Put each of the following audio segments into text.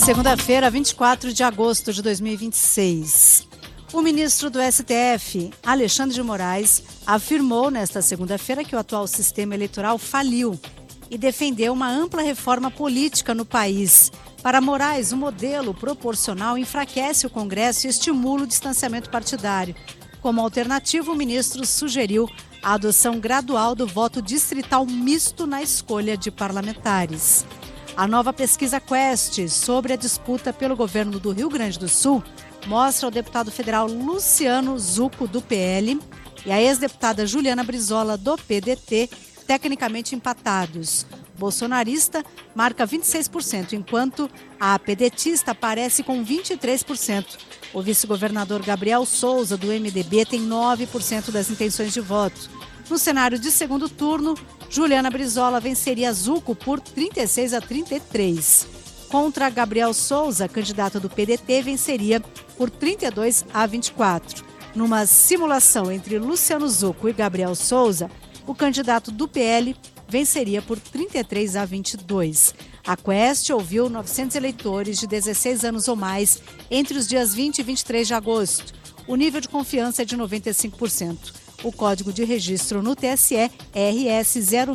Segunda-feira, 24 de agosto de 2026. O ministro do STF, Alexandre de Moraes, afirmou nesta segunda-feira que o atual sistema eleitoral faliu e defendeu uma ampla reforma política no país. Para Moraes, o modelo proporcional enfraquece o Congresso e estimula o distanciamento partidário. Como alternativa, o ministro sugeriu a adoção gradual do voto distrital misto na escolha de parlamentares. A nova pesquisa Quest sobre a disputa pelo governo do Rio Grande do Sul mostra o deputado federal Luciano Zucco, do PL, e a ex-deputada Juliana Brizola, do PDT, tecnicamente empatados. Bolsonarista marca 26%, enquanto a pedetista aparece com 23%. O vice-governador Gabriel Souza, do MDB, tem 9% das intenções de voto. No cenário de segundo turno, Juliana Brizola venceria Zucco por 36-33. Contra Gabriel Souza, candidata do PDT, venceria por 32-24. Numa simulação entre Luciano Zucco e Gabriel Souza, o candidato do PL venceria por 33-22. A Quest ouviu 900 eleitores de 16 anos ou mais entre os dias 20 e 23 de agosto. O nível de confiança é de 95%. O código de registro no TSE é RS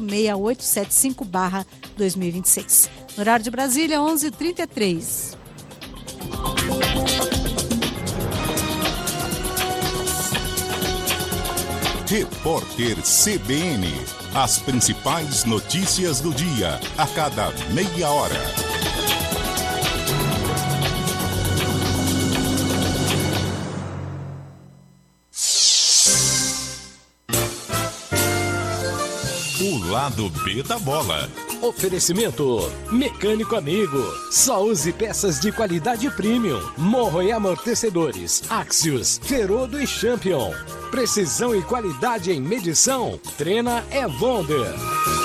06875/2026. No horário de Brasília, 11h33. Repórter CBN. As principais notícias do dia, a cada meia hora. O lado B da bola. Oferecimento Mecânico Amigo. Só use peças de qualidade premium. Morro e amortecedores. Axios, Ferodo e Champion. Precisão e qualidade em medição. Trena é Wonder.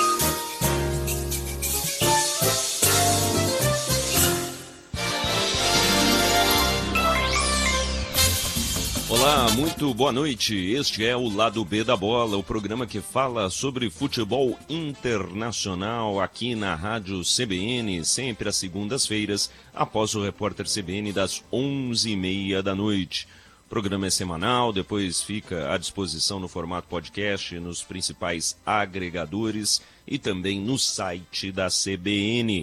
Olá, muito boa noite. Este é o Lado B da Bola, o programa que fala sobre futebol internacional aqui na Rádio CBN, sempre às segundas-feiras, após o Repórter CBN das 11h30 da noite. O programa é semanal, depois fica à disposição no formato podcast, nos principais agregadores e também no site da CBN.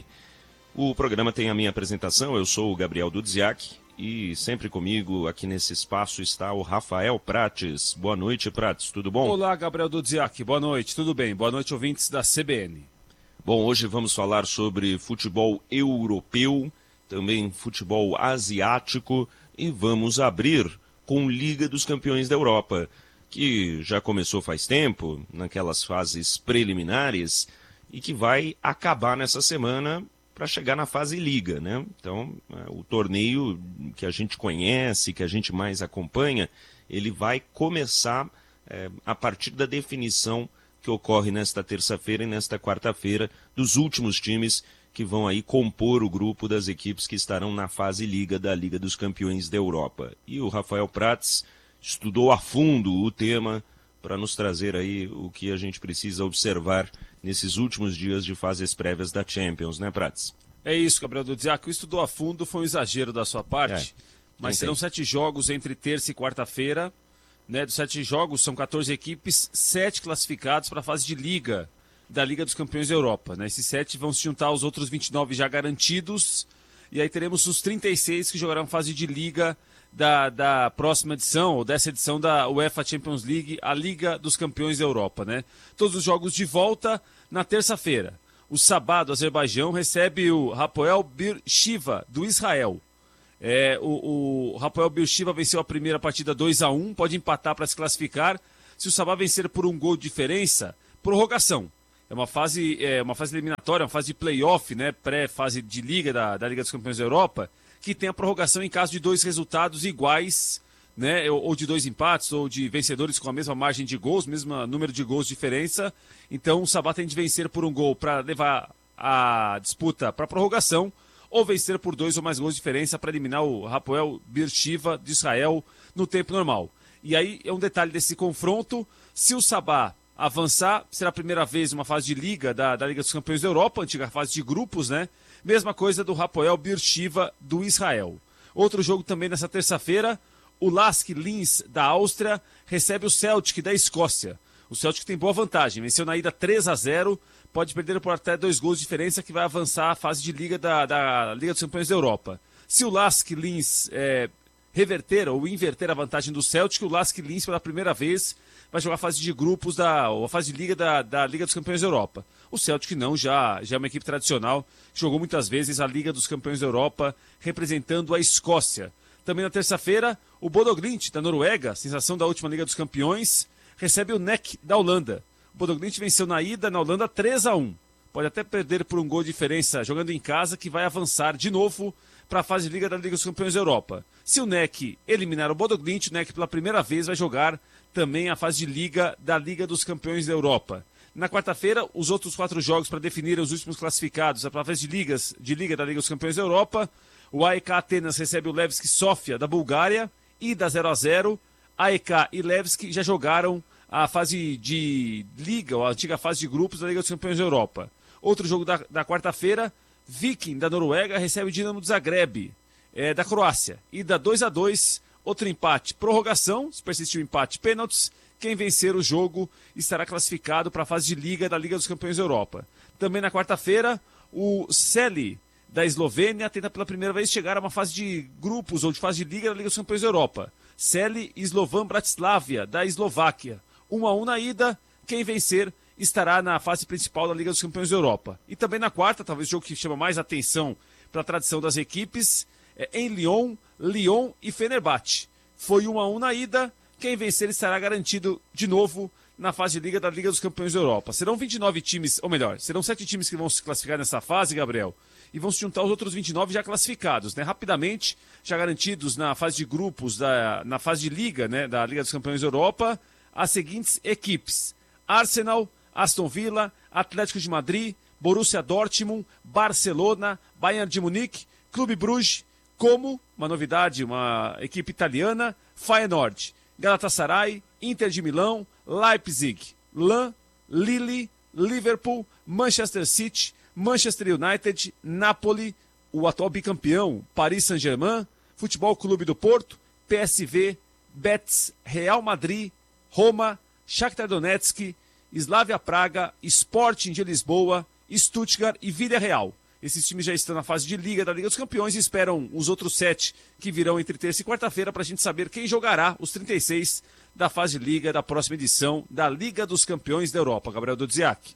O programa tem a minha apresentação, eu sou o Gabriel Dudziak. E sempre comigo aqui nesse espaço está o Rafael Prates. Boa noite, Prates, tudo bom? Olá, Gabriel Dudziak, boa noite, tudo bem? Boa noite, ouvintes da CBN. Bom, hoje vamos falar sobre futebol europeu, também futebol asiático e vamos abrir com Liga dos Campeões da Europa, que já começou faz tempo, naquelas fases preliminares, e que vai acabar nessa semana para chegar na fase Liga, né? Então, o torneio que a gente conhece, que a gente mais acompanha, ele vai começar a partir da definição que ocorre nesta terça-feira e nesta quarta-feira dos últimos times que vão aí compor o grupo das equipes que estarão na fase Liga da Liga dos Campeões da Europa. E o Rafael Prates estudou a fundo o tema para nos trazer aí o que a gente precisa observar nesses últimos dias de fases prévias da Champions, né, Prates? É isso, Gabriel Dudziak. O estudou a fundo foi um exagero da sua parte, mas serão 7 jogos entre terça e quarta-feira, né? Dos 7 jogos, são 14 equipes, 7 classificados para a fase de Liga, da Liga dos Campeões da Europa, né? Esses 7 vão se juntar aos outros 29 já garantidos, e aí teremos os 36 que jogarão fase de Liga da próxima edição, ou dessa edição da UEFA Champions League, a Liga dos Campeões da Europa, né? Todos os jogos de volta na terça-feira. O Sabá do Azerbaijão recebe o Hapoel Beersheva do Israel. O Hapoel Beersheva venceu a primeira partida 2-1, pode empatar para se classificar. Se o Sabá vencer por um gol de diferença, prorrogação. É uma fase eliminatória, uma fase de play-off, né? Pré-fase de Liga da Liga dos Campeões da Europa, que tem a prorrogação em caso de 2 resultados iguais, né, ou de 2 empates, ou de vencedores com a mesma margem de gols, mesmo número de gols de diferença. Então o Sabá tem de vencer por um gol para levar a disputa para a prorrogação, ou vencer por 2 ou mais gols de diferença para eliminar o Hapoel Beersheva de Israel no tempo normal. E aí é um detalhe desse confronto: se o Sabá avançar. Será a primeira vez uma fase de liga da Liga dos Campeões da Europa, antiga fase de grupos, né? Mesma coisa do Hapoel Beersheva do Israel. Outro jogo também nessa terça-feira, o LASK Linz da Áustria recebe o Celtic da Escócia. O Celtic tem boa vantagem, venceu na ida 3-0, pode perder por até 2 gols de diferença, que vai avançar a fase de liga da Liga dos Campeões da Europa. Se o LASK Linz reverter ou inverter a vantagem do Celtic, o LASK Linz pela primeira vez vai jogar a fase de grupos, a fase de liga da Liga dos Campeões da Europa. O Celtic não, já é uma equipe tradicional, que jogou muitas vezes a Liga dos Campeões da Europa, representando a Escócia. Também na terça-feira, o Bodo Glimt da Noruega, sensação da última Liga dos Campeões, recebe o NEC da Holanda. O Bodo Glimt venceu na ida na Holanda 3-1. Pode até perder por um gol de diferença jogando em casa, que vai avançar de novo para a fase de liga da Liga dos Campeões da Europa. Se o NEC eliminar o Bodo Glimt, o NEC pela primeira vez vai jogar também a fase de liga da Liga dos Campeões da Europa. Na quarta-feira, os outros 4 jogos para definir os últimos classificados para a fase de liga da Liga dos Campeões da Europa. O AEK Atenas recebe o Levski Sofia da Bulgária, ida 0-0. AEK e Levski já jogaram a fase de liga, ou a antiga fase de grupos da Liga dos Campeões da Europa. Outro jogo da quarta-feira, Viking da Noruega recebe o Dinamo de Zagreb da Croácia, ida 2-2. Outro empate, prorrogação, se persistir o empate, pênaltis. Quem vencer o jogo estará classificado para a fase de liga da Liga dos Campeões da Europa. Também na quarta-feira, o Celi da Eslovênia tenta pela primeira vez chegar a uma fase de grupos ou de fase de liga da Liga dos Campeões da Europa. Celi e Slovan Bratislava da Eslováquia. 1-1 na ida, quem vencer estará na fase principal da Liga dos Campeões da Europa. E também na quarta, talvez o jogo que chama mais atenção para a tradição das equipes, em Lyon e Fenerbahçe. Foi 1-1 na ida, quem vencer estará garantido de novo na fase de liga da Liga dos Campeões da Europa. Serão 29 times, ou melhor, serão 7 times que vão se classificar nessa fase, Gabriel, e vão se juntar aos outros 29 já classificados, né? Rapidamente, já garantidos na fase de grupos, na fase de liga, né, da Liga dos Campeões da Europa, as seguintes equipes: Arsenal, Aston Villa, Atlético de Madrid, Borussia Dortmund, Barcelona, Bayern de Munique, Clube Bruges, como, uma novidade, uma equipe italiana, Feyenoord, Galatasaray, Inter de Milão, Leipzig, Lille, Liverpool, Manchester City, Manchester United, Napoli, o atual bicampeão, Paris Saint-Germain, Futebol Clube do Porto, PSV, Betis, Real Madrid, Roma, Shakhtar Donetsk, Slavia Praga, Sporting de Lisboa, Stuttgart e Villarreal. Esses times já estão na fase de liga da Liga dos Campeões e esperam os outros 7 que virão entre terça e quarta-feira para a gente saber quem jogará os 36 da fase de liga da próxima edição da Liga dos Campeões da Europa. Gabriel Dudziak.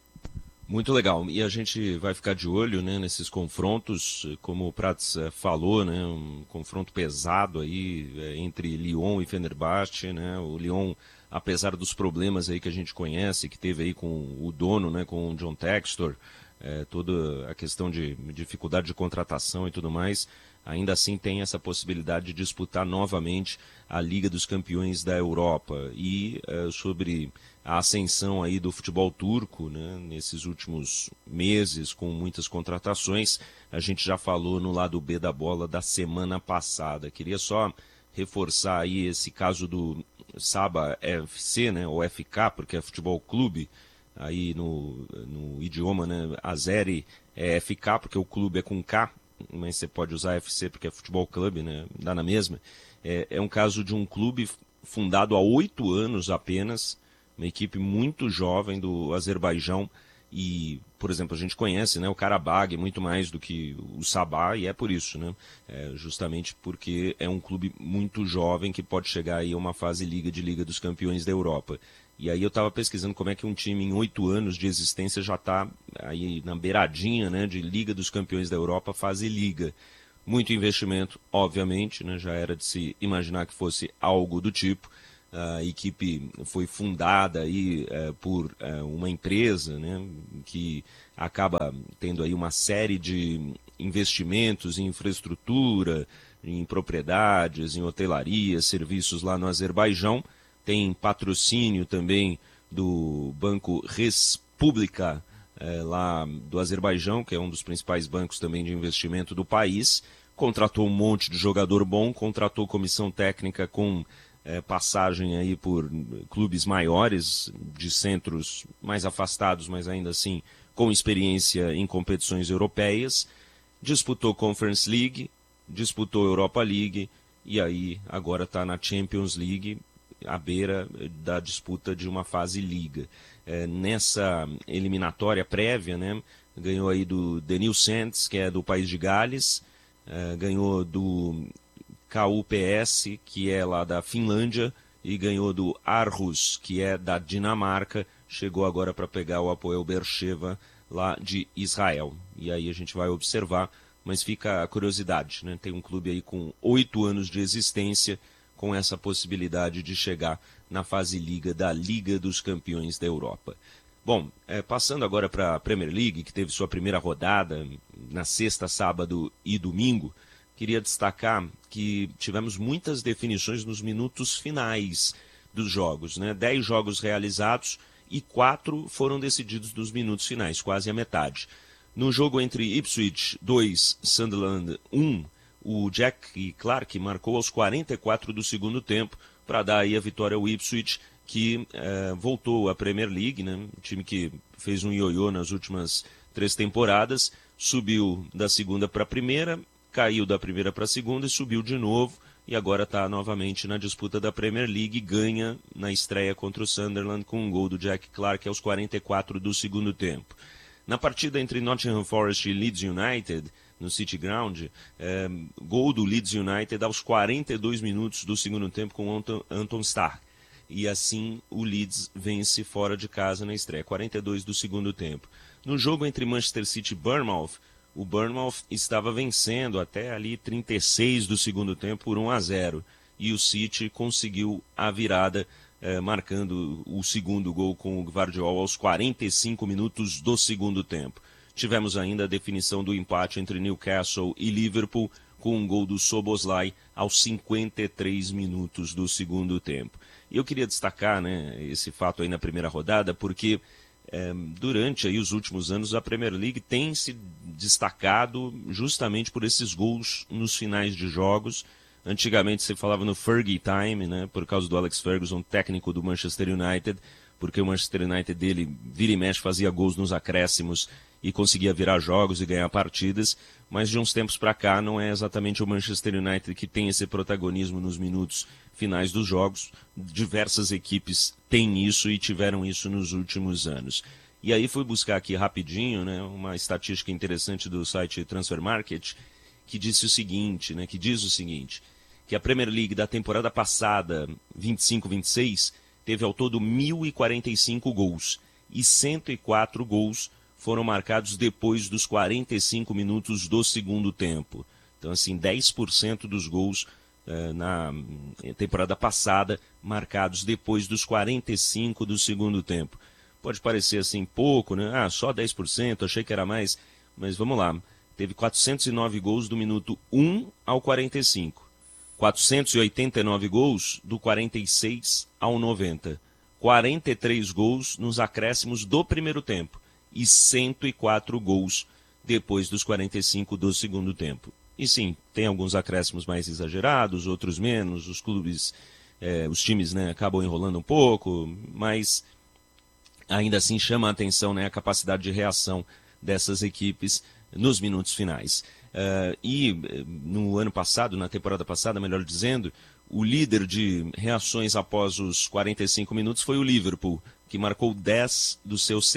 Muito legal. E a gente vai ficar de olho, né, nesses confrontos, como o Prats falou, né, um confronto pesado aí entre Lyon e Fenerbahçe, né, o Lyon, apesar dos problemas aí que a gente conhece, que teve aí com o dono, né, com o John Textor, toda a questão de dificuldade de contratação e tudo mais, ainda assim tem essa possibilidade de disputar novamente a Liga dos Campeões da Europa. E sobre a ascensão aí do futebol turco, né, nesses últimos meses, com muitas contratações, a gente já falou no lado B da bola da semana passada. Queria só reforçar aí esse caso do Sabah FC, né, ou FK, porque é futebol clube, aí no idioma, né, Azeri é FK, porque o clube é com K, mas você pode usar FC porque é futebol clube, né, dá na mesma. É um caso de um clube fundado há 8 anos apenas, uma equipe muito jovem do Azerbaijão, e, por exemplo, a gente conhece, né, o Karabag muito mais do que o Sabah, e é por isso, né, justamente porque é um clube muito jovem que pode chegar aí a uma fase de Liga dos Campeões da Europa. E aí eu estava pesquisando como é que um time em 8 anos de existência já está aí na beiradinha, né, de Liga dos Campeões da Europa, fase liga. Muito investimento, obviamente, né, já era de se imaginar que fosse algo do tipo. A equipe foi fundada aí por uma empresa, né, que acaba tendo aí uma série de investimentos em infraestrutura, em propriedades, em hotelaria, serviços lá no Azerbaijão. Tem patrocínio também do Banco Respublika, lá do Azerbaijão, que é um dos principais bancos também de investimento do país. Contratou um monte de jogador bom, contratou comissão técnica com passagem aí por clubes maiores, de centros mais afastados, mas ainda assim com experiência em competições europeias. Disputou Conference League, disputou Europa League e aí agora está na Champions League, à beira da disputa de uma fase liga. Nessa eliminatória prévia, né, ganhou aí do The New Saints, que é do país de Gales, ganhou do KUPS, que é lá da Finlândia, e ganhou do Aarhus, que é da Dinamarca. Chegou agora para pegar o Hapoel Beersheva lá de Israel. E aí a gente vai observar, mas fica a curiosidade, né? Tem um clube aí com 8 anos de existência, com essa possibilidade de chegar na fase liga da Liga dos Campeões da Europa. Bom, passando agora para a Premier League, que teve sua primeira rodada na sexta, sábado e domingo, queria destacar que tivemos muitas definições nos minutos finais dos jogos, né? 10 jogos realizados e 4 foram decididos nos minutos finais, quase a metade. No jogo entre Ipswich 2, Sunderland 1, o Jack Clarke marcou aos 44 do segundo tempo para dar aí a vitória ao Ipswich, que voltou à Premier League, né? Um time que fez um ioiô nas últimas 3 temporadas, subiu da segunda para a primeira, caiu da primeira para a segunda e subiu de novo, e agora está novamente na disputa da Premier League, ganha na estreia contra o Sunderland com um gol do Jack Clarke aos 44 do segundo tempo. Na partida entre Nottingham Forest e Leeds United, no City Ground, gol do Leeds United aos 42 minutos do segundo tempo com Anton Stark. E assim o Leeds vence fora de casa na estreia, 42 do segundo tempo. No jogo entre Manchester City e Bournemouth, o Bournemouth estava vencendo até ali 36 do segundo tempo por 1-0. E o City conseguiu a virada, marcando o segundo gol com o Gvardiol aos 45 minutos do segundo tempo. Tivemos ainda a definição do empate entre Newcastle e Liverpool, com um gol do Szoboszlai aos 53 minutos do segundo tempo. E eu queria destacar, né, esse fato aí na primeira rodada, porque durante aí os últimos anos a Premier League tem se destacado justamente por esses gols nos finais de jogos. Antigamente se falava no Fergie Time, né, por causa do Alex Ferguson, técnico do Manchester United, porque o Manchester United dele vira e mexe, fazia gols nos acréscimos e conseguia virar jogos e ganhar partidas, mas de uns tempos para cá não é exatamente o Manchester United que tem esse protagonismo nos minutos finais dos jogos. Diversas equipes têm isso e tiveram isso nos últimos anos. E aí fui buscar aqui rapidinho, né, uma estatística interessante do site Transfer Market, que diz o seguinte, que a Premier League da temporada passada, 25-26, teve ao todo 1.045 gols e 104 gols foram marcados depois dos 45 minutos do segundo tempo. Então, assim, 10% dos gols na temporada passada marcados depois dos 45 do segundo tempo. Pode parecer assim pouco, né? Só 10%, achei que era mais, mas vamos lá. Teve 409 gols do minuto 1 ao 45. 489 gols do 46 ao 90. 43 gols nos acréscimos do primeiro tempo. E 104 gols depois dos 45 do segundo tempo. E sim, tem alguns acréscimos mais exagerados, outros menos, os clubes, os times, né, acabam enrolando um pouco, mas ainda assim chama a atenção, né, a capacidade de reação dessas equipes nos minutos finais. E no ano passado, na temporada passada, melhor dizendo, o líder de reações após os 45 minutos foi o Liverpool, que marcou 10 dos seus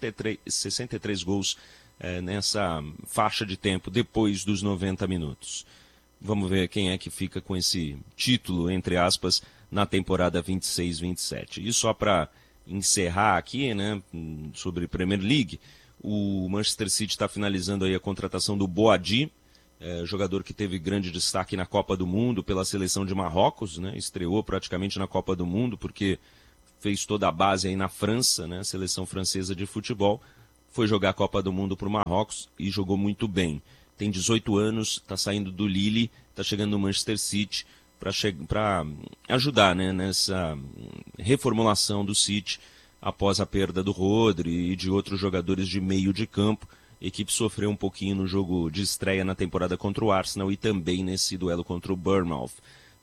63 gols nessa faixa de tempo, depois dos 90 minutos. Vamos ver quem é que fica com esse título, entre aspas, na temporada 26-27. E só para encerrar aqui, né, sobre Premier League, o Manchester City está finalizando aí a contratação do Boadi, jogador que teve grande destaque na Copa do Mundo pela seleção de Marrocos, né, estreou praticamente na Copa do Mundo, porque fez toda a base aí na França, né, a seleção francesa de futebol, foi jogar a Copa do Mundo para o Marrocos e jogou muito bem. Tem 18 anos, está saindo do Lille, está chegando no Manchester City para ajudar, né, nessa reformulação do City após a perda do Rodri e de outros jogadores de meio de campo. A equipe sofreu um pouquinho no jogo de estreia na temporada contra o Arsenal e também nesse duelo contra o Bournemouth.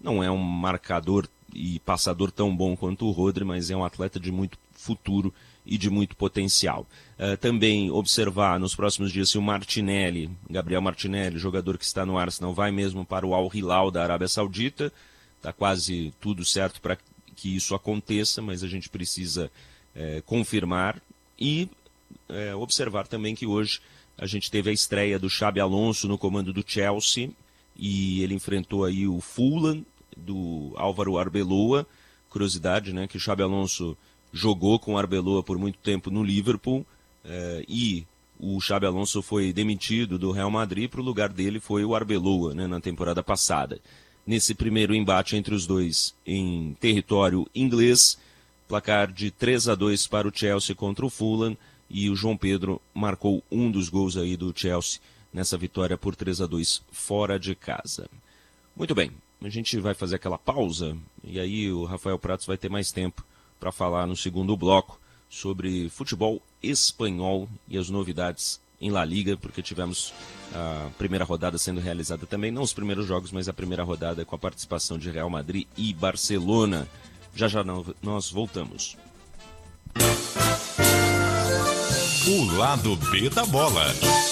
Não é um marcador e passador tão bom quanto o Rodri, mas é um atleta de muito futuro e de muito potencial. Também observar nos próximos dias se o Gabriel Martinelli, jogador que está no Arsenal, vai mesmo para o Al Hilal da Arábia Saudita. Está quase tudo certo para que isso aconteça, mas a gente precisa confirmar e observar também que hoje a gente teve a estreia do Xabi Alonso no comando do Chelsea e ele enfrentou aí o Fulham do Álvaro Arbeloa. Curiosidade, né, que o Xabi Alonso jogou com o Arbeloa por muito tempo no Liverpool e o Xabi Alonso foi demitido do Real Madrid, para o lugar dele foi o Arbeloa, né, na temporada passada. Nesse primeiro embate entre os dois em território inglês, placar de 3-2 para o Chelsea contra o Fulham, e o João Pedro marcou um dos gols aí do Chelsea nessa vitória por 3-2 fora de casa. Muito bem, a gente vai fazer aquela pausa e aí o Rafael Pratos vai ter mais tempo para falar no segundo bloco sobre futebol espanhol e as novidades em La Liga, porque tivemos a primeira rodada sendo realizada também, não os primeiros jogos, mas a primeira rodada com a participação de Real Madrid e Barcelona. Já nós voltamos. O lado B da bola.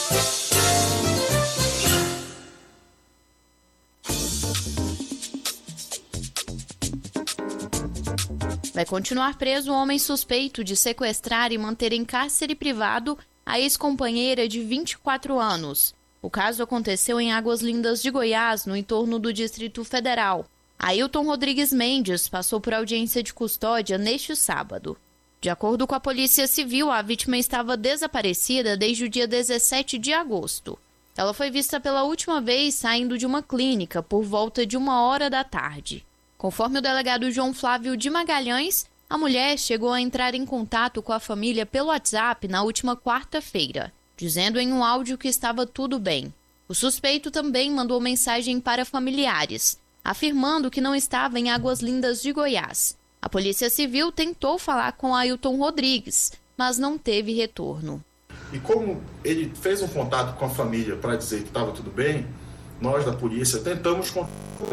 Vai continuar preso o homem suspeito de sequestrar e manter em cárcere privado a ex-companheira de 24 anos. O caso aconteceu em Águas Lindas de Goiás, no entorno do Distrito Federal. Ailton Rodrigues Mendes passou por audiência de custódia neste sábado. De acordo com a Polícia Civil, a vítima estava desaparecida desde o dia 17 de agosto. Ela foi vista pela última vez saindo de uma clínica por volta de 1h da tarde. Conforme o delegado João Flávio de Magalhães, a mulher chegou a entrar em contato com a família pelo WhatsApp na última quarta-feira, dizendo em um áudio que estava tudo bem. O suspeito também mandou mensagem para familiares, afirmando que não estava em Águas Lindas de Goiás. A Polícia Civil tentou falar com Ailton Rodrigues, mas não teve retorno. E como ele fez um contato com a família para dizer que estava tudo bem, nós da polícia tentamos contatar.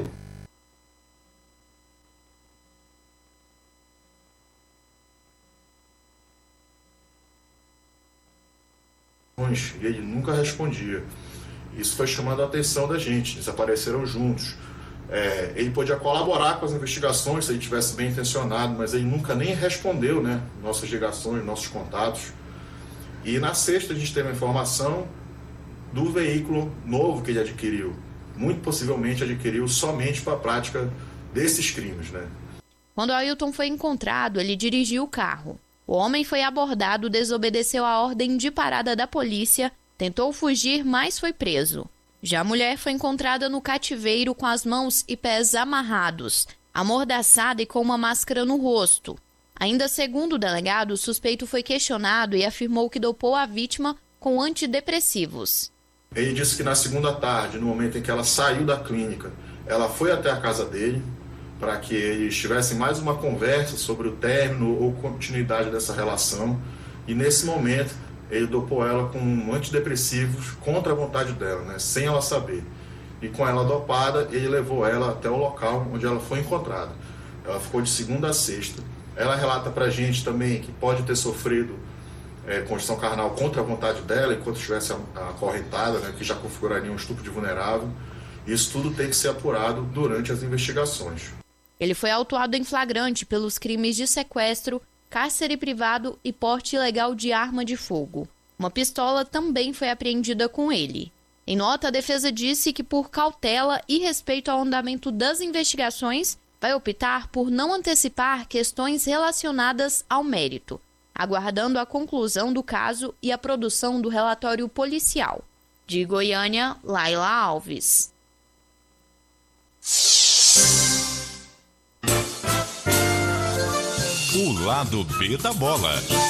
E ele nunca respondia. Isso foi chamando a atenção da gente, eles apareceram juntos. Ele podia colaborar com as investigações se ele tivesse bem intencionado, mas ele nunca nem respondeu, né, nossas ligações, nossos contatos. E na sexta a gente teve a informação do veículo novo que ele adquiriu. Muito possivelmente adquiriu somente para a prática desses crimes, né? Quando Ailton foi encontrado, ele dirigiu o carro. O homem foi abordado, desobedeceu a ordem de parada da polícia, tentou fugir, mas foi preso. Já a mulher foi encontrada no cativeiro com as mãos e pés amarrados, amordaçada e com uma máscara no rosto. Ainda segundo o delegado, o suspeito foi questionado e afirmou que dopou a vítima com antidepressivos. Ele disse que na segunda tarde, no momento em que ela saiu da clínica, ela foi até a casa dele para que eles tivessem mais uma conversa sobre o término ou continuidade dessa relação. E nesse momento, ele dopou ela com antidepressivos contra a vontade dela, né, sem ela saber. E com ela dopada, ele levou ela até o local onde ela foi encontrada. Ela ficou de segunda a sexta. Ela relata pra gente também que pode ter sofrido condição carnal contra a vontade dela, enquanto estivesse acorrentada, né, que já configuraria um estupro de vulnerável. Isso tudo tem que ser apurado durante as investigações. Ele foi autuado em flagrante pelos crimes de sequestro, cárcere privado e porte ilegal de arma de fogo. Uma pistola também foi apreendida com ele. Em nota, a defesa disse que, por cautela e respeito ao andamento das investigações, vai optar por não antecipar questões relacionadas ao mérito, aguardando a conclusão do caso e a produção do relatório policial. De Goiânia, Laila Alves. O lado B da bola.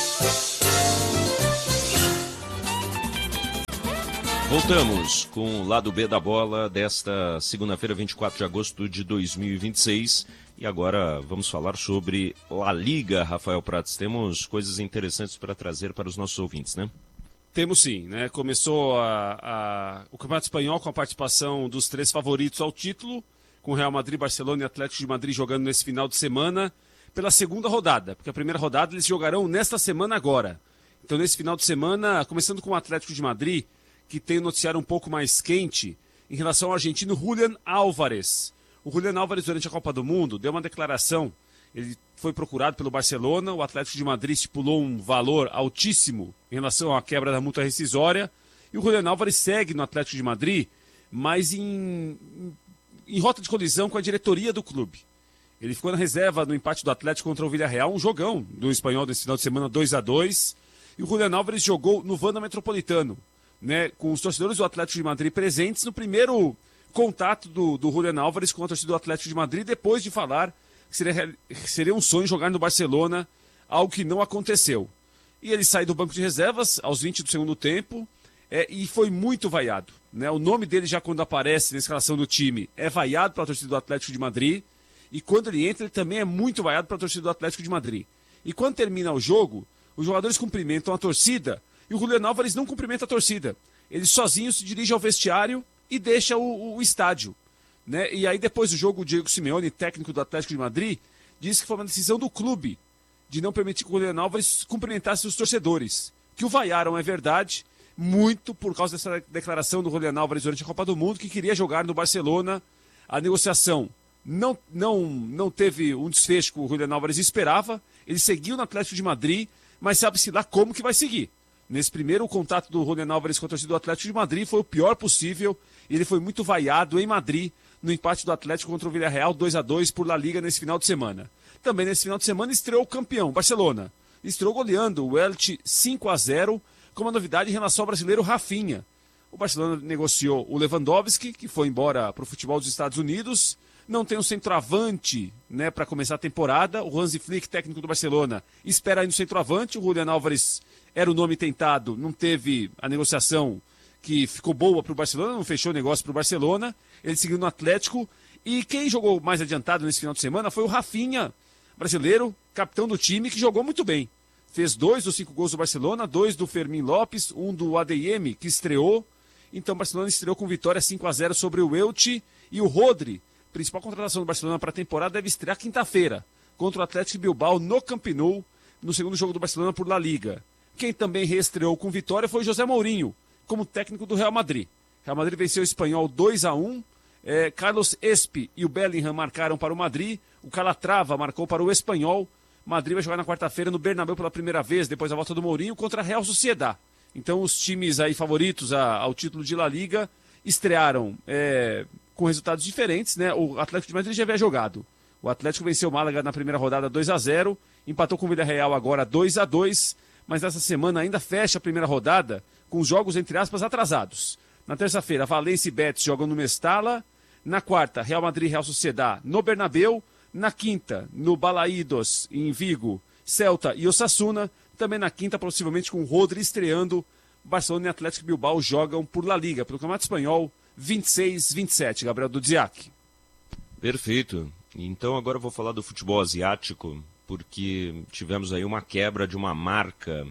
Voltamos com o lado B da bola desta segunda-feira, 24 de agosto de 2026. E agora vamos falar sobre La Liga, Rafael Pratos. Temos coisas interessantes para trazer para os nossos ouvintes, né? Temos sim, né? Começou o Campeonato Espanhol com a participação dos 3 favoritos ao título, com Real Madrid, Barcelona e Atlético de Madrid jogando nesse final de semana pela segunda rodada, porque a primeira rodada eles jogarão nesta semana agora. Então nesse final de semana, começando com o Atlético de Madrid, que tem um noticiário um pouco mais quente em relação ao argentino Julián Álvares. O Julián Álvares, durante a Copa do Mundo, deu uma declaração. Ele foi procurado pelo Barcelona, o Atlético de Madrid estipulou um valor altíssimo em relação à quebra da multa rescisória, e o Julián Álvares segue no Atlético de Madrid, mas em rota de colisão com a diretoria do clube. Ele ficou na reserva no empate do Atlético contra o Villarreal, um jogão do espanhol nesse final de semana, 2-2, e o Julián Álvares jogou no Wanda Metropolitano, né, com os torcedores do Atlético de Madrid presentes no primeiro contato do Julián Álvares com a torcida do Atlético de Madrid, depois de falar que seria um sonho jogar no Barcelona, algo que não aconteceu. E ele sai do banco de reservas aos 20 do segundo tempo, e foi muito vaiado, né? O nome dele, já quando aparece na escalação do time, é vaiado pela torcida do Atlético de Madrid, e quando ele entra, ele também é muito vaiado pela torcida do Atlético de Madrid. E quando termina o jogo, os jogadores cumprimentam a torcida, e o Julián Álvares não cumprimenta a torcida. Ele sozinho se dirige ao vestiário e deixa o estádio, né? E aí depois do jogo, o Diego Simeone, técnico do Atlético de Madrid, disse que foi uma decisão do clube de não permitir que o Julián Álvares cumprimentasse os torcedores. Que o vaiaram, é verdade, muito por causa dessa declaração do Julián Álvares durante a Copa do Mundo, que queria jogar no Barcelona. A negociação não teve um desfecho que o Julián Álvares esperava. Ele seguiu no Atlético de Madrid, mas sabe-se lá como que vai seguir. Nesse primeiro contato do Julián Álvares com a torcida do Atlético de Madrid foi o pior possível. Ele foi muito vaiado em Madrid no empate do Atlético contra o Villarreal, 2-2 por La Liga nesse final de semana. Também nesse final de semana estreou o campeão, Barcelona. Estreou goleando o Elche 5-0, com uma novidade em relação ao brasileiro Rafinha. O Barcelona negociou o Lewandowski, que foi embora para o futebol dos Estados Unidos. Não tem um centroavante, né, para começar a temporada. O Hansi Flick, técnico do Barcelona, espera aí no centroavante. O Julián Álvares era o nome tentado, não teve a negociação que ficou boa para o Barcelona, não fechou o negócio para o Barcelona. Ele seguiu no Atlético. E quem jogou mais adiantado nesse final de semana foi o Rafinha, brasileiro, capitão do time, que jogou muito bem. Fez 2 dos 5 gols do Barcelona, 2 do Fermín Lopes, 1 do ADM, que estreou. Então o Barcelona estreou com vitória 5-0 sobre o Elche. E o Rodri, principal contratação do Barcelona para a temporada, deve estrear quinta-feira contra o Atlético Bilbao no Camp Nou, no segundo jogo do Barcelona por La Liga. Quem também reestreou com vitória foi José Mourinho, como técnico do Real Madrid. Real Madrid venceu o Espanhol 2-1. Carlos Espi e o Bellingham marcaram para o Madrid. O Calatrava marcou para o Espanhol. Madrid vai jogar na quarta-feira no Bernabéu pela primeira vez, depois da volta do Mourinho, contra a Real Sociedad. Então os times aí favoritos ao título de La Liga estrearam com resultados diferentes, né? O Atlético de Madrid já havia jogado. O Atlético venceu o Málaga na primeira rodada 2-0, empatou com o Villarreal agora 2-2, mas essa semana ainda fecha a primeira rodada com os jogos, entre aspas, atrasados. Na terça-feira, Valência e Betis jogam no Mestalla. Na quarta, Real Madrid e Real Sociedad no Bernabéu. Na quinta, no Balaídos, em Vigo, Celta e Osasuna. Também na quinta, possivelmente com o Rodri estreando, Barcelona e Atlético Bilbao jogam por La Liga, pelo Campeonato Espanhol, 26-27, Gabriel Dudziak. Perfeito. Então agora eu vou falar do futebol asiático, porque tivemos aí uma quebra de uma marca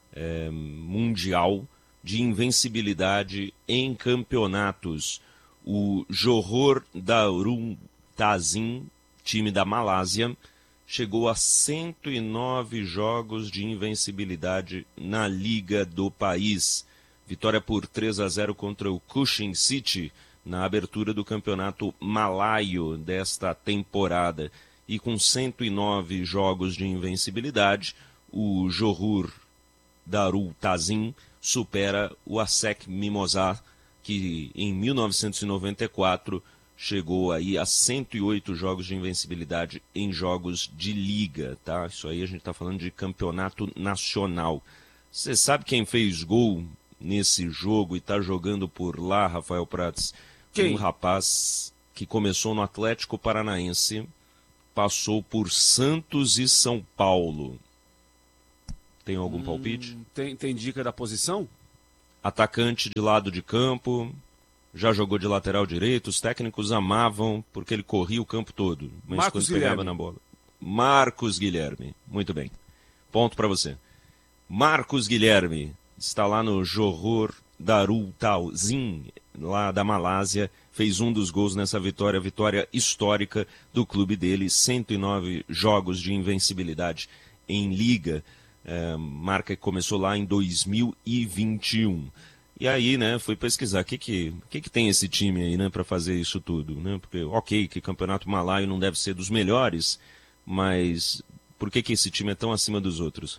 mundial de invencibilidade em campeonatos. O Johor Darul Ta'zim, time da Malásia, chegou a 109 jogos de invencibilidade na liga do país. Vitória por 3-0 contra o Kuching City na abertura do campeonato malaio desta temporada. E com 109 jogos de invencibilidade, o Johor Darul Ta'zim supera o ASEC Mimosá, que em 1994 chegou aí a 108 jogos de invencibilidade em jogos de liga, tá? Isso aí a gente está falando de campeonato nacional. Você sabe quem fez gol nesse jogo e está jogando por lá, Rafael Prats? Quem? Um rapaz que começou no Atlético Paranaense, passou por Santos e São Paulo. Tem algum palpite? Tem dica da posição? Atacante de lado de campo, já jogou de lateral direito, os técnicos amavam porque ele corria o campo todo, mas Marcos quando pegava Guilherme. na bola. Marcos Guilherme, muito bem. Ponto para você. Marcos Guilherme está lá no Johor Darul Tausin, lá da Malásia, fez um dos gols nessa vitória, vitória histórica do clube dele, 109 jogos de invencibilidade em liga, marca que começou lá em 2021. E aí, né, fui pesquisar o que tem esse time aí, né, para fazer isso tudo, né? Porque, ok, que campeonato malaio não deve ser dos melhores, mas por que esse time é tão acima dos outros?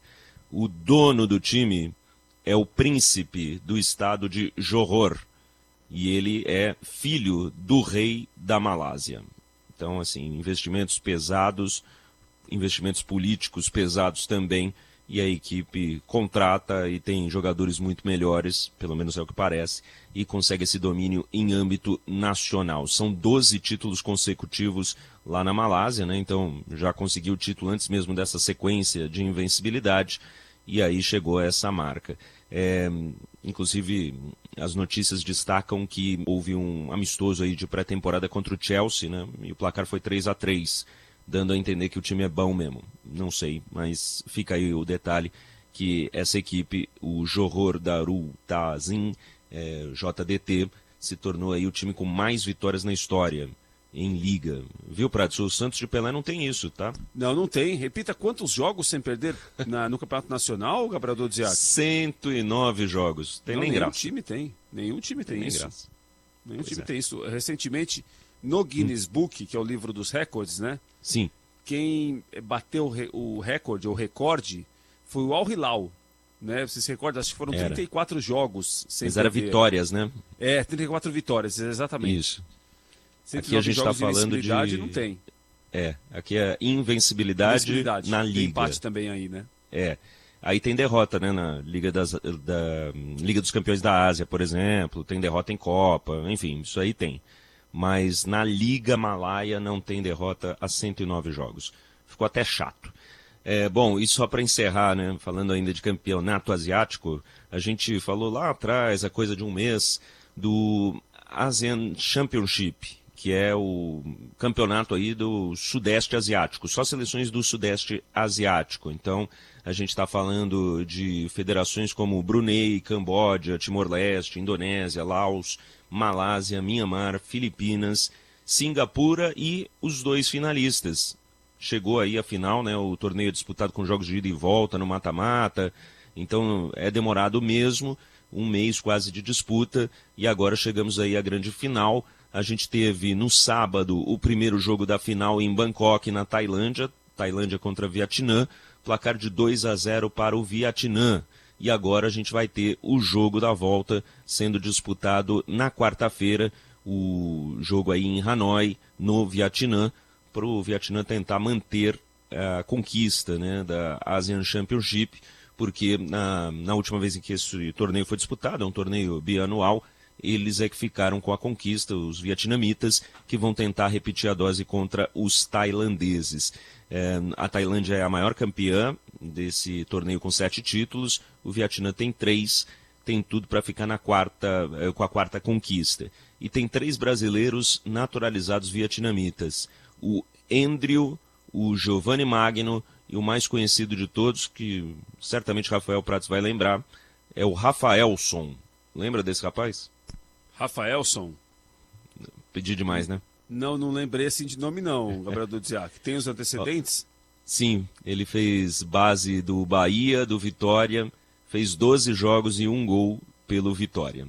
O dono do time é o príncipe do estado de Johor, e ele é filho do rei da Malásia. Então, assim, investimentos pesados, investimentos políticos pesados também, e a equipe contrata e tem jogadores muito melhores, pelo menos é o que parece, e consegue esse domínio em âmbito nacional. São 12 títulos consecutivos lá na Malásia, né? Então já conseguiu o título antes mesmo dessa sequência de invencibilidade, e aí chegou a essa marca. Inclusive, as notícias destacam que houve um amistoso aí de pré-temporada contra o Chelsea, né? E o placar foi 3-3, dando a entender que o time é bom mesmo. Não sei, mas fica aí o detalhe que essa equipe, o Johor Darul Tausin, JDT, se tornou aí o time com mais vitórias na história em liga. Viu, Pratos? O Santos de Pelé não tem isso, tá? Não tem. Repita, quantos jogos sem perder no Campeonato Nacional, Gabriel Dudziak? 109 jogos. Tem nem graça. Nenhum time tem isso. Graça. Nenhum time tem isso. Recentemente, no Guinness Book, que é o livro dos recordes, né? Sim. Quem bateu o recorde, ou recorde, foi o Al Hilal, né? Você se recorda? Acho que foram 34 jogos sem perder. Mas era vitórias, né? 34 vitórias, exatamente. Isso. Aqui a gente está falando de... não tem. Aqui é invencibilidade na liga. Tem empate também aí, né? Aí tem derrota, né, na Liga Liga dos Campeões da Ásia, por exemplo, tem derrota em Copa, enfim, isso aí tem. Mas na Liga Malaia não tem derrota há 109 jogos. Ficou até chato. Bom, e só para encerrar, né, falando ainda de campeonato asiático, a gente falou lá atrás, há coisa de um mês, do ASEAN Championship, que é o campeonato aí do Sudeste Asiático, só seleções do Sudeste Asiático. Então, a gente está falando de federações como Brunei, Camboja, Timor-Leste, Indonésia, Laos, Malásia, Mianmar, Filipinas, Singapura e os 2 finalistas. Chegou aí a final, né, o torneio é disputado com jogos de ida e volta no mata-mata, então é demorado mesmo, um mês quase de disputa, e agora chegamos aí à grande final. A gente teve no sábado o primeiro jogo da final em Bangkok, na Tailândia contra Vietnã, placar de 2-0 para o Vietnã. E agora a gente vai ter o jogo da volta sendo disputado na quarta-feira, o jogo aí em Hanoi, no Vietnã, para o Vietnã tentar manter a conquista, né, da ASEAN Championship, porque na última vez em que esse torneio foi disputado, é um torneio bianual, eles é que ficaram com a conquista, os vietnamitas, que vão tentar repetir a dose contra os tailandeses. A Tailândia é a maior campeã desse torneio com 7 títulos, o Vietnã tem 3, tem tudo para ficar com a quarta conquista. E tem 3 brasileiros naturalizados vietnamitas, o Andrew, o Giovanni Magno e o mais conhecido de todos, que certamente Rafael Pratos vai lembrar, é o Rafaelson. Lembra desse rapaz? Rafaelson? Pedi demais, né? Não lembrei assim de nome não, Gabriel Dudziak. Tem os antecedentes? Sim, ele fez base do Bahia, do Vitória, fez 12 jogos e 1 gol pelo Vitória,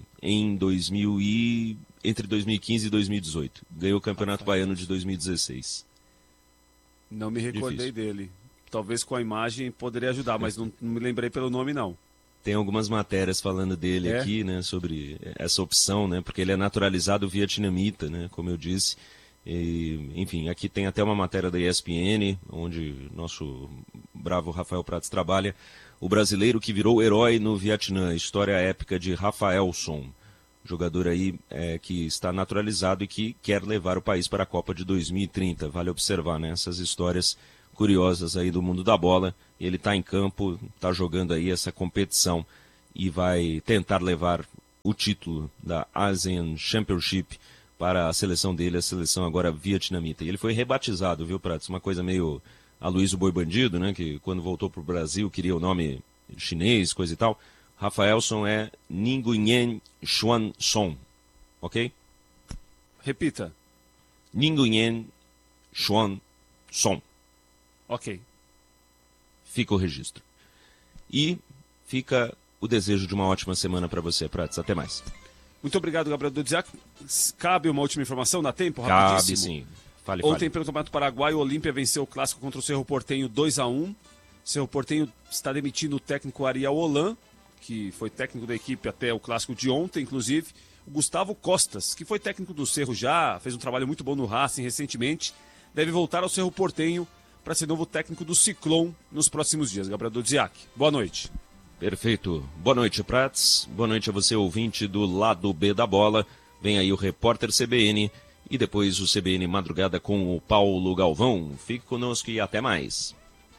entre 2015 e 2018. Ganhou o Campeonato Baiano de 2016. Não me recordei dele. Talvez com a imagem poderia ajudar, mas não me lembrei pelo nome não. Tem algumas matérias falando dele aqui, né, sobre essa opção, né, porque ele é naturalizado vietnamita, né, como eu disse. E, enfim, aqui tem até uma matéria da ESPN, onde nosso bravo Rafael Pratos trabalha. O brasileiro que virou herói no Vietnã, história épica de Rafaelson, jogador aí que está naturalizado e que quer levar o país para a Copa de 2030. Vale observar, né, essas histórias curiosas aí do mundo da bola. Ele está em campo, está jogando aí essa competição e vai tentar levar o título da ASEAN Championship para a seleção dele, a seleção agora vietnamita. E ele foi rebatizado, viu, Pratos? Uma coisa meio Aloysio Boi Bandido, né? Que quando voltou para o Brasil queria o nome chinês, coisa e tal. Rafaelson é Nguyen Xuan Son, ok? Repita. Nguyen Xuan Son. Ok. Fica o registro. E fica o desejo de uma ótima semana para você, Prats. Até mais. Muito obrigado, Gabriel Dudziak. Cabe uma última informação? Dá tempo? Rapidíssimo. Cabe, sim. Fale. Ontem, pelo Campeonato Paraguai, o Olímpia venceu o clássico contra o Cerro Porteño 2-1. Cerro Porteño está demitindo o técnico Ariel Holan, que foi técnico da equipe até o clássico de ontem, inclusive. O Gustavo Costas, que foi técnico do Cerro já, fez um trabalho muito bom no Racing recentemente, deve voltar ao Cerro Porteño para ser novo técnico do Ciclón nos próximos dias. Gabriel Dudziak, boa noite. Perfeito. Boa noite, Prats. Boa noite a você, ouvinte do Lado B da Bola. Vem aí o repórter CBN e depois o CBN Madrugada com o Paulo Galvão. Fique conosco e até mais.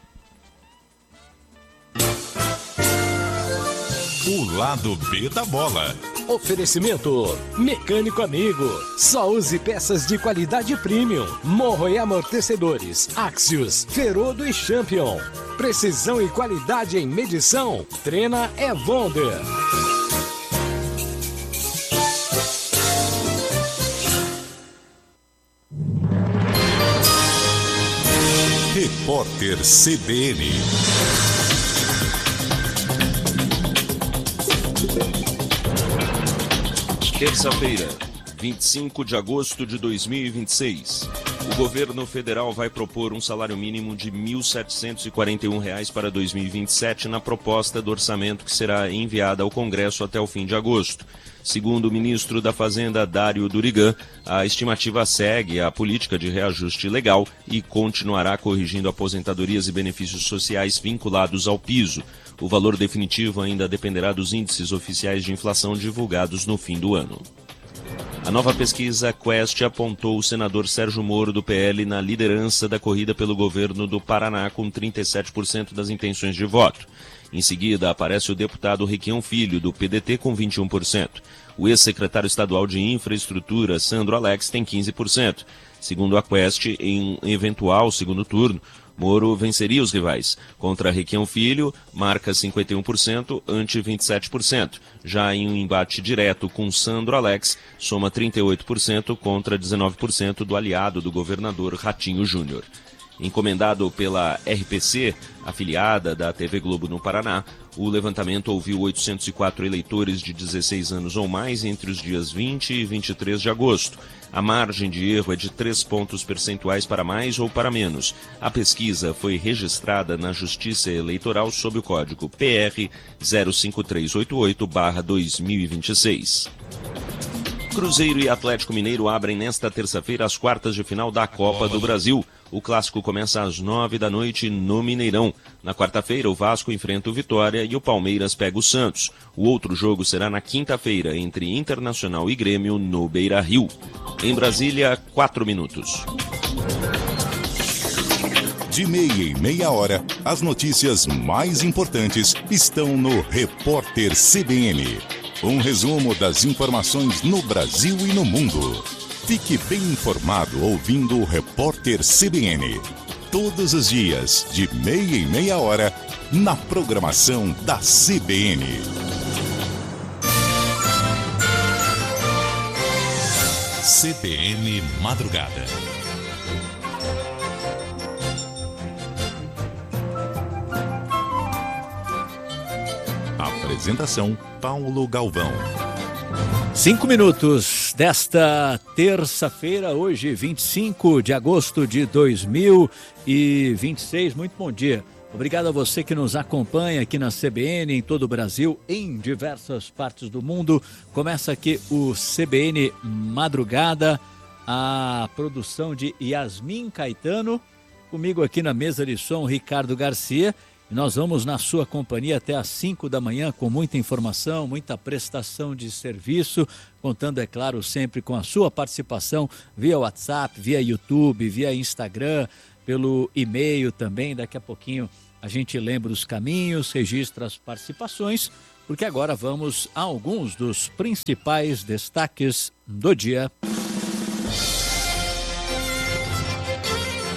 O Lado B da Bola. Oferecimento Mecânico Amigo. Só use peças de qualidade premium. Morro e amortecedores. Axios, Ferodo e Champion. Precisão e qualidade em medição. Trena é Wonder. Repórter CBN. Terça-feira, 25 de agosto de 2026. O governo federal vai propor um salário mínimo de R$ 1.741 para 2027 na proposta do orçamento que será enviada ao Congresso até o fim de agosto. Segundo o ministro da Fazenda, Dário Durigan, a estimativa segue a política de reajuste legal e continuará corrigindo aposentadorias e benefícios sociais vinculados ao piso. O valor definitivo ainda dependerá dos índices oficiais de inflação divulgados no fim do ano. A nova pesquisa Quest apontou o senador Sérgio Moro, do PL, na liderança da corrida pelo governo do Paraná, com 37% das intenções de voto. Em seguida, aparece o deputado Requião Filho, do PDT, com 21%. O ex-secretário estadual de Infraestrutura, Sandro Alex, tem 15%. Segundo a Quest, em um eventual segundo turno, Moro venceria os rivais. Contra Requião Filho, marca 51%, ante 27%. Já em um embate direto com Sandro Alex, soma 38% contra 19% do aliado do governador Ratinho Júnior. Encomendado pela RPC, afiliada da TV Globo no Paraná, o levantamento ouviu 804 eleitores de 16 anos ou mais entre os dias 20 e 23 de agosto. A margem de erro é de 3 pontos percentuais para mais ou para menos. A pesquisa foi registrada na Justiça Eleitoral sob o código PR 05388/2026. Cruzeiro e Atlético Mineiro abrem nesta terça-feira as quartas de final da Copa do Brasil. O clássico começa às 9h no Mineirão. Na quarta-feira, o Vasco enfrenta o Vitória e o Palmeiras pega o Santos. O outro jogo será na quinta-feira, entre Internacional e Grêmio, no Beira-Rio. Em Brasília, 4 minutos. De meia em meia hora, as notícias mais importantes estão no Repórter CBN. Um resumo das informações no Brasil e no mundo. Fique bem informado ouvindo o Repórter CBN. Todos os dias, de meia em meia hora, na programação da CBN. CBN Madrugada. Apresentação, Paulo Galvão. 5 minutos desta terça-feira, hoje 25 de agosto de 2026. Muito bom dia. Obrigado a você que nos acompanha aqui na CBN, em todo o Brasil, em diversas partes do mundo. Começa aqui o CBN Madrugada, a produção de Yasmin Caetano. Comigo aqui na mesa de som, Ricardo Garcia. Nós vamos na sua companhia até às 5 da manhã com muita informação, muita prestação de serviço, contando, é claro, sempre com a sua participação via WhatsApp, via YouTube, via Instagram, pelo e-mail também. Daqui a pouquinho a gente lembra os caminhos, registra as participações, porque agora vamos a alguns dos principais destaques do dia.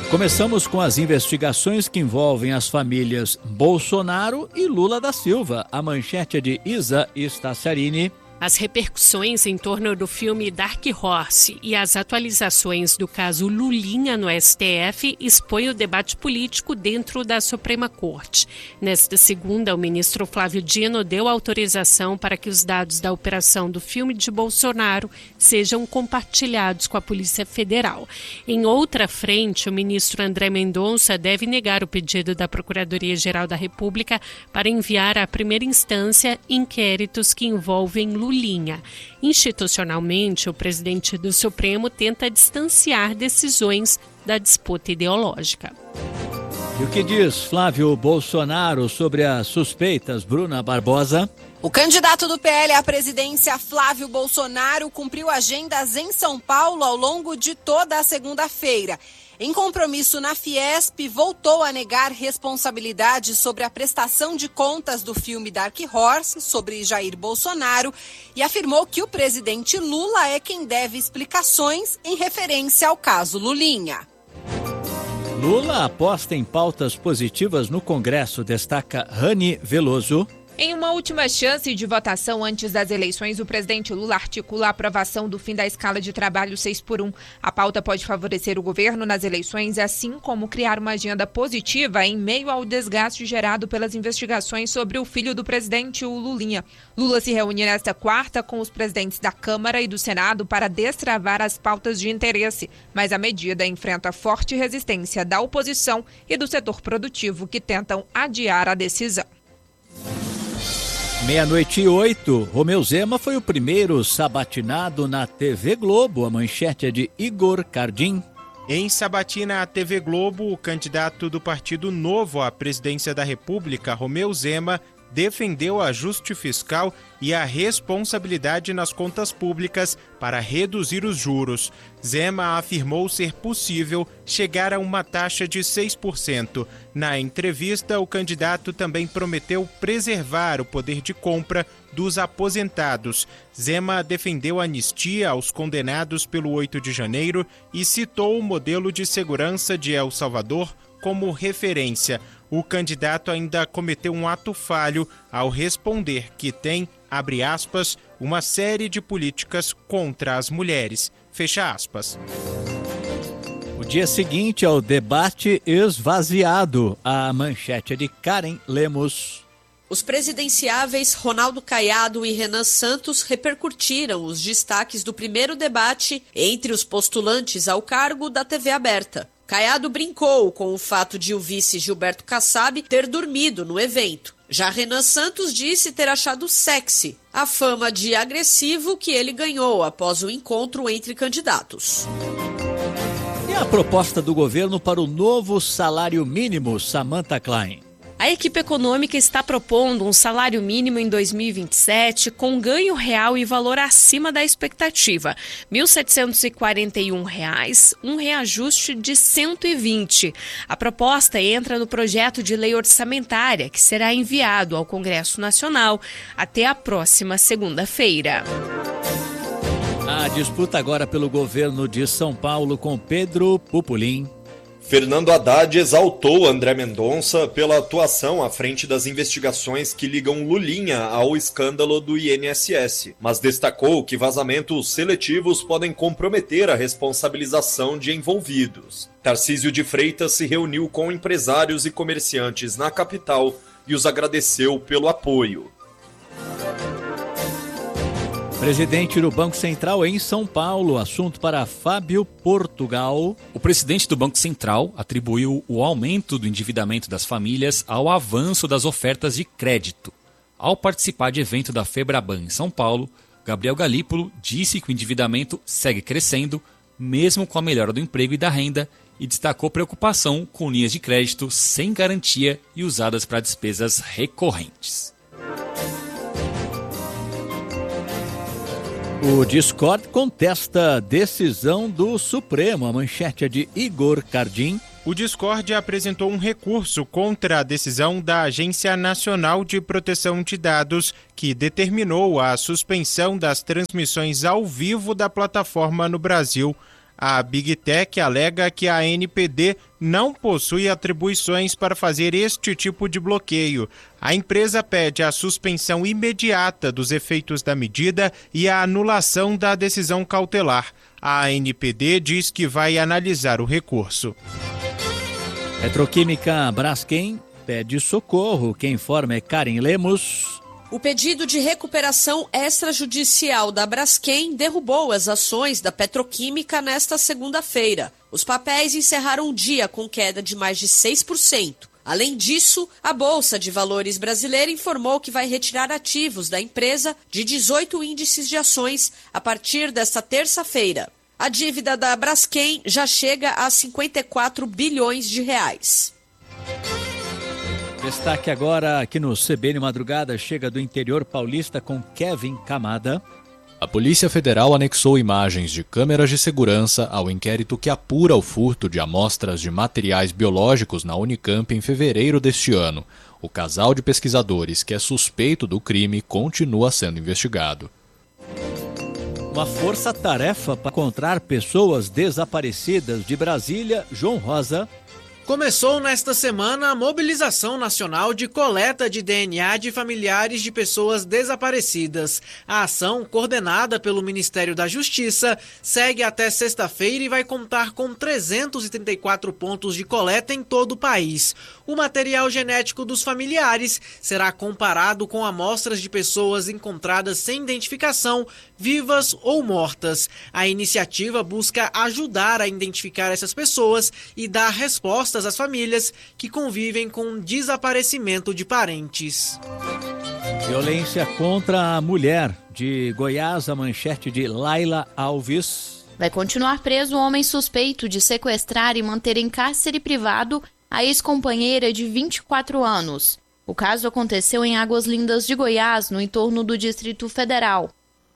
Começamos com as investigações que envolvem as famílias Bolsonaro e Lula da Silva. A manchete é de Isa Staciarini. As repercussões em torno do filme Dark Horse e as atualizações do caso Lulinha no STF expõem o debate político dentro da Suprema Corte. Nesta segunda, o ministro Flávio Dino deu autorização para que os dados da operação do filme de Bolsonaro sejam compartilhados com a Polícia Federal. Em outra frente, o ministro André Mendonça deve negar o pedido da Procuradoria-Geral da República para enviar à primeira instância inquéritos que envolvem Lulinha. Institucionalmente, o presidente do Supremo tenta distanciar decisões da disputa ideológica. E o que diz Flávio Bolsonaro sobre as suspeitas, Bruna Barbosa? O candidato do PL à presidência, Flávio Bolsonaro, cumpriu agendas em São Paulo ao longo de toda a segunda-feira. Em compromisso na Fiesp, voltou a negar responsabilidade sobre a prestação de contas do filme Dark Horse, sobre Jair Bolsonaro, e afirmou que o presidente Lula é quem deve explicações em referência ao caso Lulinha. Lula aposta em pautas positivas no Congresso, destaca Rani Veloso. Em uma última chance de votação antes das eleições, o presidente Lula articula a aprovação do fim da escala de trabalho 6x1. A pauta pode favorecer o governo nas eleições, assim como criar uma agenda positiva em meio ao desgaste gerado pelas investigações sobre o filho do presidente, o Lulinha. Lula se reúne nesta quarta com os presidentes da Câmara e do Senado para destravar as pautas de interesse, mas a medida enfrenta forte resistência da oposição e do setor produtivo, que tentam adiar a decisão. 00:08, Romeu Zema foi o primeiro sabatinado na TV Globo. A manchete é de Igor Cardim. Em sabatina à TV Globo, o candidato do Partido Novo à presidência da República, Romeu Zema, defendeu o ajuste fiscal e a responsabilidade nas contas públicas para reduzir os juros. Zema afirmou ser possível chegar a uma taxa de 6%. Na entrevista, o candidato também prometeu preservar o poder de compra dos aposentados. Zema defendeu a anistia aos condenados pelo 8 de janeiro e citou o modelo de segurança de El Salvador como referência. O candidato ainda cometeu um ato falho ao responder que tem, abre aspas, uma série de políticas contra as mulheres, fecha aspas. O dia seguinte ao debate esvaziado. A manchete é de Karen Lemos. Os presidenciáveis Ronaldo Caiado e Renan Santos repercutiram os destaques do primeiro debate entre os postulantes ao cargo da TV aberta. Caiado brincou com o fato de o vice Gilberto Kassab ter dormido no evento. Já Renan Santos disse ter achado sexy a fama de agressivo que ele ganhou após o encontro entre candidatos. E a proposta do governo para o novo salário mínimo, Samantha Klein? A equipe econômica está propondo um salário mínimo em 2027 com ganho real e valor acima da expectativa, R$ 1.741, um reajuste de 120. A proposta entra no projeto de lei orçamentária, que será enviado ao Congresso Nacional até a próxima segunda-feira. A disputa agora pelo governo de São Paulo com Pedro Pupolin. Fernando Haddad exaltou André Mendonça pela atuação à frente das investigações que ligam Lulinha ao escândalo do INSS, mas destacou que vazamentos seletivos podem comprometer a responsabilização de envolvidos. Tarcísio de Freitas se reuniu com empresários e comerciantes na capital e os agradeceu pelo apoio. Presidente do Banco Central em São Paulo, assunto para Fábio Portugal. O presidente do Banco Central atribuiu o aumento do endividamento das famílias ao avanço das ofertas de crédito. Ao participar de evento da Febraban em São Paulo, Gabriel Galípolo disse que o endividamento segue crescendo, mesmo com a melhora do emprego e da renda, e destacou preocupação com linhas de crédito sem garantia e usadas para despesas recorrentes. O Discord contesta a decisão do Supremo. A manchete é de Igor Cardim. O Discord apresentou um recurso contra a decisão da Agência Nacional de Proteção de Dados, que determinou a suspensão das transmissões ao vivo da plataforma no Brasil. A Big Tech alega que a ANPD não possui atribuições para fazer este tipo de bloqueio. A empresa pede a suspensão imediata dos efeitos da medida e a anulação da decisão cautelar. A ANPD diz que vai analisar o recurso. Petroquímica Braskem pede socorro. Quem informa é Karen Lemos. O pedido de recuperação extrajudicial da Braskem derrubou as ações da Petroquímica nesta segunda-feira. Os papéis encerraram o dia com queda de mais de 6%. Além disso, a Bolsa de Valores brasileira informou que vai retirar ativos da empresa de 18 índices de ações a partir desta terça-feira. A dívida da Braskem já chega a 54 bilhões de reais. Destaque agora aqui no CBN Madrugada, chega do interior paulista com Kevin Camada. A Polícia Federal anexou imagens de câmeras de segurança ao inquérito que apura o furto de amostras de materiais biológicos na Unicamp em fevereiro deste ano. O casal de pesquisadores que é suspeito do crime continua sendo investigado. Uma força-tarefa para encontrar pessoas desaparecidas de Brasília, João Rosa. Começou nesta semana a mobilização nacional de coleta de DNA de familiares de pessoas desaparecidas. A ação, coordenada pelo Ministério da Justiça, segue até sexta-feira e vai contar com 334 pontos de coleta em todo o país. O material genético dos familiares será comparado com amostras de pessoas encontradas sem identificação, vivas ou mortas. A iniciativa busca ajudar a identificar essas pessoas e dar resposta às famílias que convivem com desaparecimento de parentes. Violência contra a mulher de Goiás, a manchete de Laila Alves. Vai continuar preso o homem suspeito de sequestrar e manter em cárcere privado a ex-companheira de 24 anos. O caso aconteceu em Águas Lindas de Goiás, no entorno do Distrito Federal.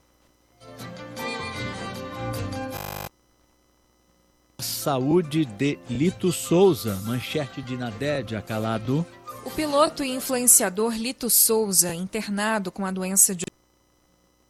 Saúde de Lito Souza, manchete de Nadédia Calado. O piloto e influenciador Lito Souza, internado com a doença de